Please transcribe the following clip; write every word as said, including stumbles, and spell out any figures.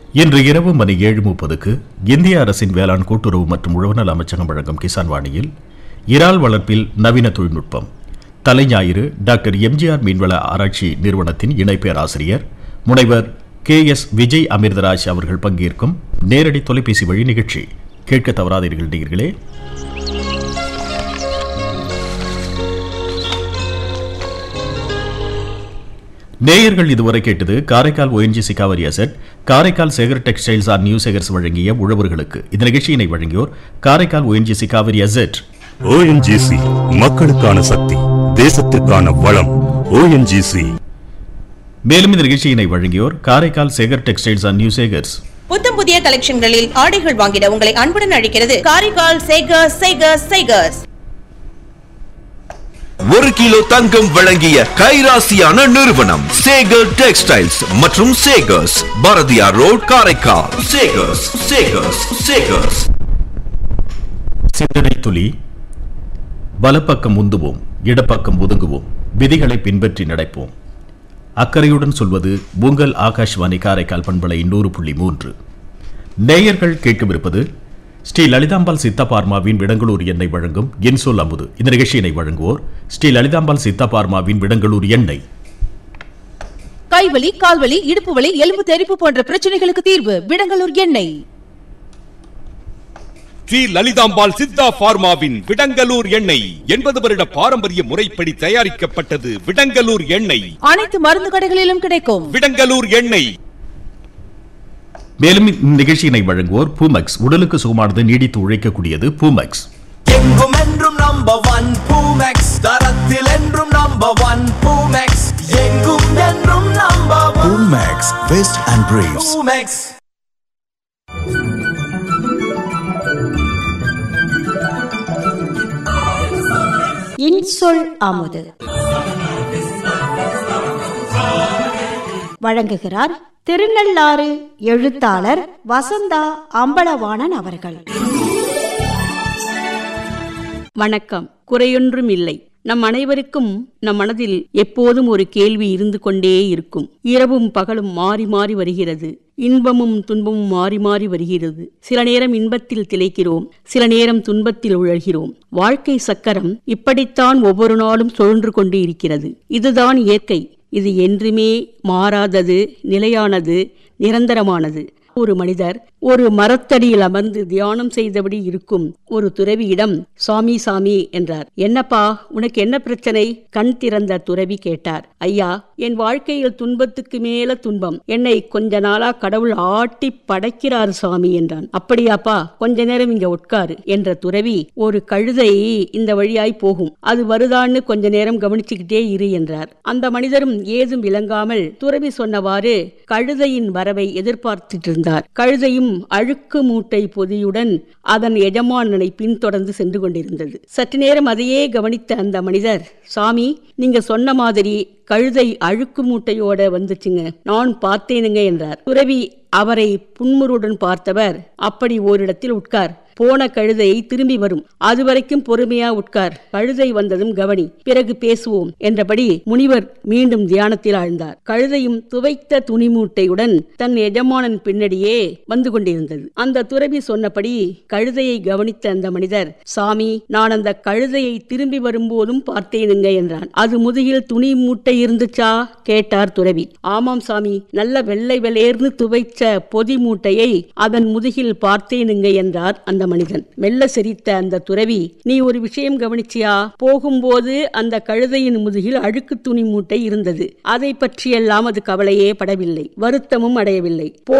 இன்று இரவு மணி ஏழு முப்பதுக்கு இந்திய அரசின் வேளாண் கூட்டுறவு மற்றும் உழவுநல அமைச்சகம் வழங்கும் கிசான் வாணியில் இறால் வளர்ப்பில் நவீன தொழில்நுட்பம் தலைஞாயிறு டாக்டர் எம்ஜிஆர் மீன்வள ஆராய்ச்சி நிறுவனத்தின் இணை பேராசிரியர் முனைவர் கே எஸ் விஜய் அமிர்தராஜ் அவர்கள் பங்கேற்கும் நேரடி தொலைபேசி வழி நிகழ்ச்சி கேட்க தவறாதீர்கள் நேயர்களே. நேயர்கள் இதுவரை கேட்டது Karaikal ONGC Kaveri asset, Karaikal Sekar textiles R new Sekar's வழங்கிய உழவர்களுக்கு. இந்த நிகழ்ச்சியினை வழங்கியோர் Karaikal ONGC Kaveri asset. ONGC மக்களுக்கான சக்தி, தேசத்திற்கான வளம். ஓஎன்ஜிசி. மேலும் இந்த நிகழ்ச்சியினை வழங்கியோர் Karaikal Sekar textiles R new Sekar's. புத்தம் புதிய கலெக்ஷன்களில் ஆடைகள் வாங்கிட உங்களை அன்புடன் அழைக்கிறது காரைக்கால் சேகர் சேகர் சேகர்ஸ். ஒரு கிலோ தங்கம் வழங்கிய கைராசியான நிறுவனம் சேகர் டெக்ஸ்டைல்ஸ் மற்றும் சேகர்ஸ், பாரதியார் ரோட், காரைக்கால். சேகர்ஸ் சேகர்ஸ் சேகர்ஸ். சிந்தனை துளி. வலப்பக்கம் உந்துவோம், இடப்பக்கம் ஒதுங்குவோம், விதிகளை பின்பற்றி நடப்போம். அக்கறையுடன் சொல்வது உங்கள் ஆகாஷ்வாணி காரைக்கால் பண்பலை நூறு புள்ளி மூன்று. நேயர்கள் கேட்கவிருப்பது ஸ்ரீ லலிதாம்பாள் சித்தா பார்மாவின் விடங்களூர் எண்ணெய் வழங்கும் இன்சொல் அமுது. இந்த நிகழ்ச்சியினை வழங்குவோர் ஸ்ரீ லலிதாம்பாள் சித்தா பார்மாவின் விடங்களூர் எண்ணெய். கைவலி, கால்வலி, இடுப்பு வலி, எலும்பு தெறிப்பு போன்ற பிரச்சனைகளுக்கு தீர்வு விடங்களூர் எண்ணெய். ஸ்ரீ லலிதாம்பாள் சித்தா பார்மாவின் விடங்களூர் எண்ணெய் எண்பது வருட பாரம்பரிய முறைப்படி தயாரிக்கப்பட்டது. விடங்களூர் எண்ணெய் அனைத்து மருந்து கடைகளிலும் கிடைக்கும். விடங்களூர் எண்ணெய். மேலும் நிகழ்ச்சியினை வழங்குவோர் பூமெக்ஸ், உடலுக்கு சுகமானது, நீடித்து உழைக்கக்கூடியது பூமெக்ஸ். எங்கும் என்றும் நம்பர் ஒன் பூமெக்ஸ், தரத்தில் என்றும் நம்பர் ஒன் பூமெக்ஸ், எங்கும் என்றும் number one Boomex. West and braves Boomex. இன்சொல் அமுது வழங்குகிறார் திருநள்ளாறு எழுத்தாளர் வசந்தா அம்பலவாணன் அவர்கள். வணக்கம். குறையொன்றும் இல்லை. நம் அனைவருக்கும் நம் மனதில் எப்போதும் ஒரு கேள்வி இருந்து கொண்டே இருக்கும். இரவும் பகலும் மாறி மாறி வருகிறது. இன்பமும் துன்பமும் மாறி மாறி வருகிறது. சில நேரம் இன்பத்தில் திளைக்கிறோம், சில நேரம் துன்பத்தில் உழல்கிறோம். வாழ்க்கை சக்கரம் இப்படித்தான் ஒவ்வொரு நாளும் சுழன்று கொண்டு இருக்கிறது. இதுதான் இயற்கை. இது என்றுமே மாறாதது, நிலையானது, நிரந்தரமானது. ஒரு மனிதர் ஒரு மரத்தடியில் அமர்ந்து தியானம் செய்தபடி இருக்கும் ஒரு துறவியிடம் சாமி சாமி என்றார். என்னப்பா, உனக்கு என்ன பிரச்சனை? கண் திறந்த துறவி கேட்டார். ஐயா, என் வாழ்க்கையில் துன்பத்துக்கு மேல துன்பம். என்னை கொஞ்ச நாளா கடவுள் ஆட்டி படைக்கிறார் சாமி என்றான். அப்படியாப்பா, கொஞ்ச நேரம் இங்க உட்காரு என்ற துறவி, ஒரு கழுதை இந்த வழியாய் போகும், அது வருதான்னு கொஞ்ச நேரம் கவனிச்சுக்கிட்டே இரு என்றார். அந்த மனிதரும் ஏதும் விளங்காமல் துறவி சொன்னவாறு கழுதையின் வரவை எதிர்பார்த்துட்டு இருந்தார். கழுதையும் அழுக்கு மூட்டை பொதியுடன் அதன் எஜமானனை பின்தொடர்ந்து சென்று கொண்டிருந்தது. சற்று நேரம் அதையே கவனித்த அந்த மனிதர், சாமி, நீங்க சொன்ன மாதிரி கழுதை அழுக்கு மூட்டையோட வந்துச்சுங்க, நான் பார்த்தேனுங்க என்றார். துறவி அவரை புன்முறுடன் பார்த்தவர், அப்படி ஓரிடத்தில் உட்கார், போன கழுதையை திரும்பி வரும், அதுவரைக்கும் பொறுமையா உட்கார், கழுதை வந்ததும் கவனி, பிறகு பேசுவோம் என்றபடி முனிவர் மீண்டும் தியானத்தில் ஆழ்ந்தார். கழுதையும் துவைத்த துணி மூட்டையுடன் தன் எஜமானன் பின்னடியே வந்து கொண்டிருந்தது. அந்த துறவி சொன்னபடி கழுதையை கவனித்த அந்த மனிதர், சாமி, நான் அந்த கழுதையை திரும்பி வரும்போதும் பார்த்தேனுங்க என்றான். அது முதுகில் துணி மூட்டை இருந்துச்சா கேட்டார் துறவி. ஆமாம் சாமி, நல்ல வெள்ளை வெளேர்னு துவைச்ச பொதி மூட்டையை அதன் முதுகில் பார்த்தேனுங்க என்றார் அந்த மனிதன். மெல்ல சிரித்த அந்த துறவி, நீ ஒரு விஷயம் கவனிச்சியா? போகும்போது அந்த கழுதையின் முதுகில் அழுக்கு துணி மூட்டை இருந்தது. அதை பற்றியெல்லாம் அது கவலையே படவில்லை, வருத்தமும் அடையவில்லை.